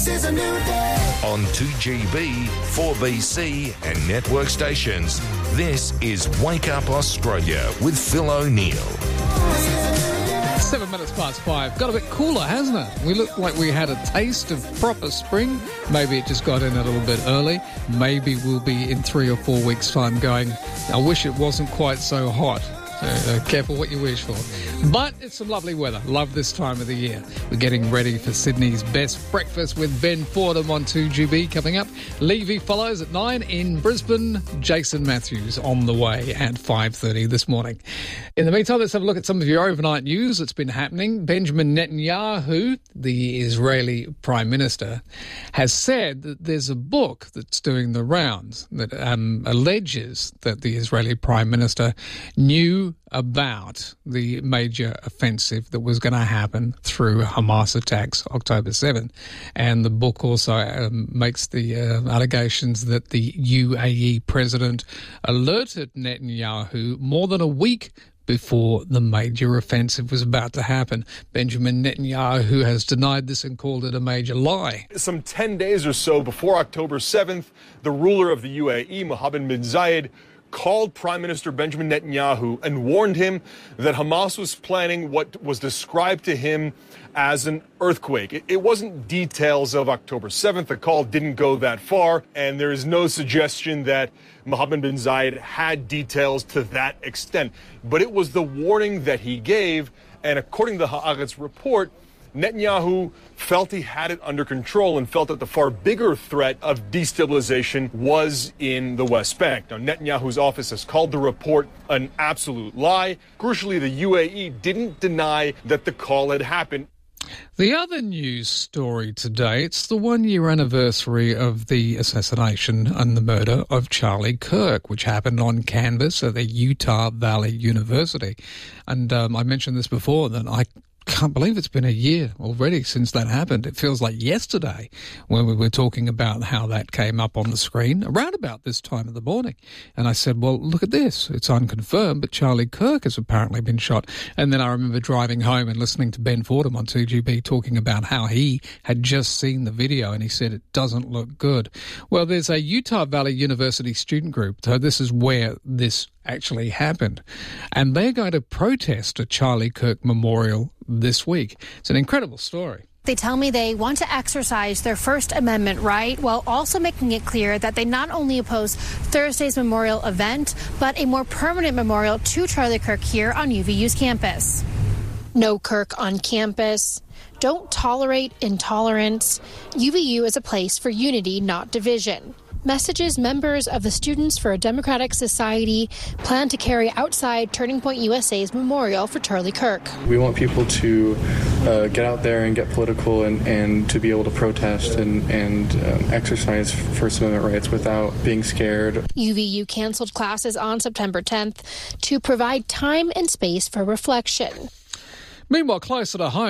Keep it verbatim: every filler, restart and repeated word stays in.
Is a new day. On two G B, four B C and network stations, this is Wake Up Australia with Phil O'Neill. Seven minutes past five. Got a bit cooler, hasn't it? We look like we had a taste of proper spring. Maybe it just got in a little bit early. Maybe we'll be in three or four weeks' time going, I wish it wasn't quite so hot. So, uh, careful what you wish for. But it's some lovely weather. Love this time of the year. We're getting ready for Sydney's best breakfast with Ben Fordham on two G B coming up. Levy follows at nine in Brisbane. Jason Matthews on the way at five thirty this morning. In the meantime, let's have a look at some of your overnight news that's been happening. Benjamin Netanyahu, the Israeli Prime Minister, has said that there's a book that's doing the rounds that um, alleges that the Israeli Prime Minister knew about the major offensive that was going to happen through Hamas attacks October seventh. And the book also um, makes the uh, allegations that the U A E president alerted Netanyahu more than a week before the major offensive was about to happen. Benjamin Netanyahu has denied this and called it a major lie. Some ten days or so before October seventh, the ruler of the U A E, Mohammed bin Zayed, called Prime Minister Benjamin Netanyahu and warned him that Hamas was planning what was described to him as an earthquake. It, it wasn't details of October seventh. The call didn't go that far, and there is no suggestion that Mohammed bin Zayed had details to that extent. But it was the warning that he gave, and according to the Haaretz report, Netanyahu felt he had it under control and felt that the far bigger threat of destabilization was in the West Bank. Now, Netanyahu's office has called the report an absolute lie. Crucially, the U A E didn't deny that the call had happened. The other news story today, it's the one-year anniversary of the assassination and the murder of Charlie Kirk, which happened on campus at the Utah Valley University. And um, I mentioned this before, that I can't believe it's been a year already since that happened. It feels like yesterday when we were talking about how that came up on the screen around about this time of the morning. And I said, well, look at this. It's unconfirmed, but Charlie Kirk has apparently been shot. And then I remember driving home and listening to Ben Fordham on two G B talking about how he had just seen the video and he said it doesn't look good. Well, there's a Utah Valley University student group. So this is where this actually happened. And they're going to protest a Charlie Kirk memorial this week. It's an incredible story. They tell me they want to exercise their First Amendment right while also making it clear that they not only oppose Thursday's memorial event, but a more permanent memorial to Charlie Kirk here on U V U's campus. No Kirk on campus. Don't tolerate intolerance. U V U is a place for unity, not division. Messages members of the Students for a Democratic Society plan to carry outside Turning Point U S A's memorial for Charlie Kirk. We want people to uh, get out there and get political and, and to be able to protest and, and um, exercise First Amendment rights without being scared. U V U canceled classes on September tenth to provide time and space for reflection. Meanwhile, closer to home,